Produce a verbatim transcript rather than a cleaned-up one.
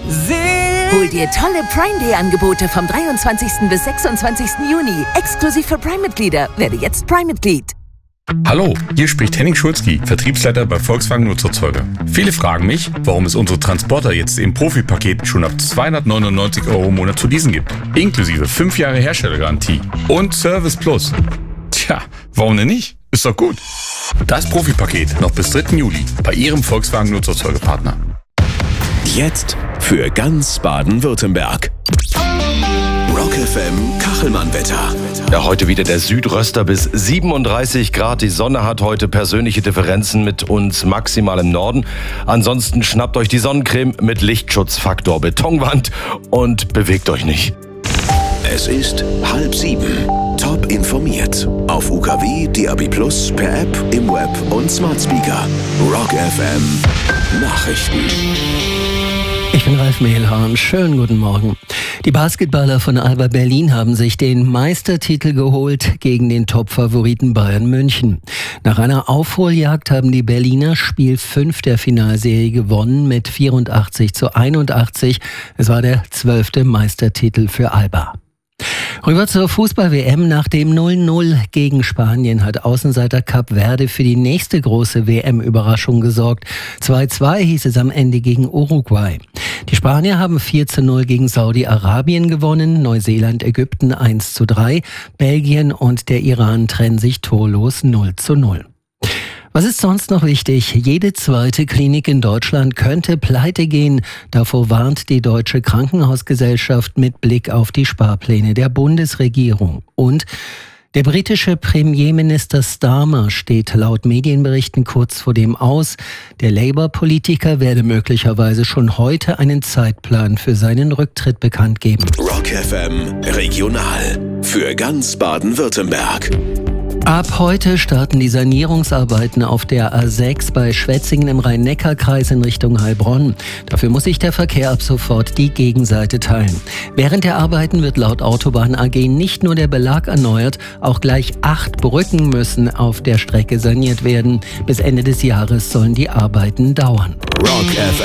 Hol dir tolle Prime Day Angebote vom dreiundzwanzigsten bis sechsundzwanzigsten Juni. Exklusiv für Prime-Mitglieder. Werde jetzt Prime-Mitglied. Hallo, hier spricht Henning Schulzki, Vertriebsleiter bei Volkswagen Nutzerzeuger. Viele fragen mich, warum es unsere Transporter jetzt im Profipaket schon ab zweihundertneunundneunzig Euro im Monat zu leasen gibt. Inklusive fünf Jahre Herstellergarantie und Service Plus. Tja, warum denn nicht? Ist doch gut. Das Profipaket noch bis dritten Juli bei Ihrem Volkswagen Nutzerzeugerpartner. Jetzt für ganz Baden-Württemberg. Rock F M Kachelmann-Wetter. Ja, heute wieder der Südröster bis siebenunddreißig Grad. Die Sonne hat heute persönliche Differenzen mit uns maximal im Norden. Ansonsten schnappt euch die Sonnencreme mit Lichtschutzfaktor Betonwand und bewegt euch nicht. Es ist halb sieben. Top informiert. Auf U K W, D A B Plus, per App, im Web und Smart Speaker. Rock F M Nachrichten. Ich bin Ralf Mehlhorn. Schönen guten Morgen. Die Basketballer von Alba Berlin haben sich den Meistertitel geholt gegen den Top-Favoriten Bayern München. Nach einer Aufholjagd haben die Berliner Spiel fünf der Finalserie gewonnen mit vierundachtzig zu einundachtzig. Es war der zwölfte Meistertitel für Alba. Rüber zur Fußball-W M. Nach dem null null gegen Spanien hat Außenseiter Kap Verde für die nächste große W M-Überraschung gesorgt. zwei zwei hieß es am Ende gegen Uruguay. Die Spanier haben vier zu null gegen Saudi-Arabien gewonnen, Neuseeland, Ägypten eins zu drei, Belgien und der Iran trennen sich torlos null zu null. Was ist sonst noch wichtig? Jede zweite Klinik in Deutschland könnte pleite gehen. Davor warnt die Deutsche Krankenhausgesellschaft mit Blick auf die Sparpläne der Bundesregierung. Und der britische Premierminister Starmer steht laut Medienberichten kurz vor dem Aus. Der Labour-Politiker werde möglicherweise schon heute einen Zeitplan für seinen Rücktritt bekannt geben. Rock F M Regional für ganz Baden-Württemberg. Ab heute starten die Sanierungsarbeiten auf der A sechs bei Schwetzingen im Rhein-Neckar-Kreis in Richtung Heilbronn. Dafür muss sich der Verkehr ab sofort die Gegenseite teilen. Während der Arbeiten wird laut Autobahn A G nicht nur der Belag erneuert, auch gleich acht Brücken müssen auf der Strecke saniert werden. Bis Ende des Jahres sollen die Arbeiten dauern. Rock F